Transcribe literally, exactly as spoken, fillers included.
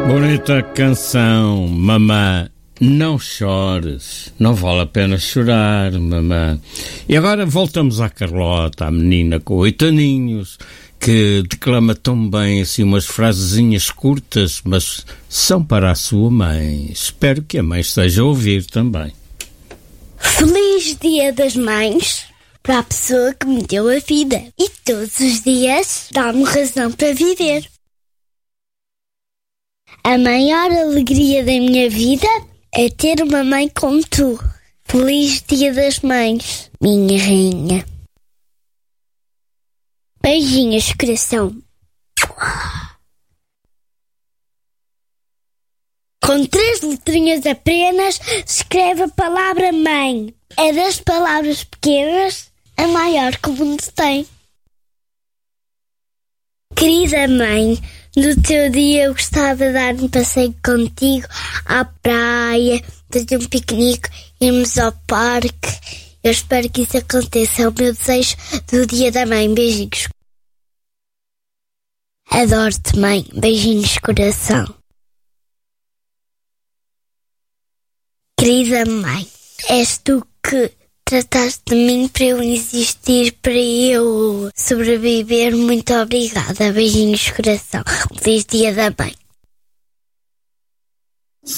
Bonita canção, mamã. Não chores, não vale a pena chorar, mamã. E agora voltamos à Carlota, a menina com oito aninhos, que declama tão bem assim umas frasezinhas curtas, mas são para a sua mãe. Espero que a mãe esteja a ouvir também. Feliz Dia das Mães para a pessoa que me deu a vida e todos os dias dá-me razão para viver. A maior alegria da minha vida é ter uma mãe como tu. Feliz Dia das Mães, minha rainha. Beijinhos, coração. Com três letrinhas apenas, se escreve a palavra mãe. É das palavras pequenas a maior que o mundo tem. Querida mãe, no teu dia eu gostava de dar um passeio contigo à praia, fazer um piquenique, irmos ao parque. Eu espero que isso aconteça. É o meu desejo do Dia da Mãe. Beijinhos. Adoro-te, mãe. Beijinhos, coração. Querida mãe, és tu que trataste de mim para eu existir, para eu sobreviver. Muito obrigada. Beijinhos, coração. Feliz Dia da Mãe.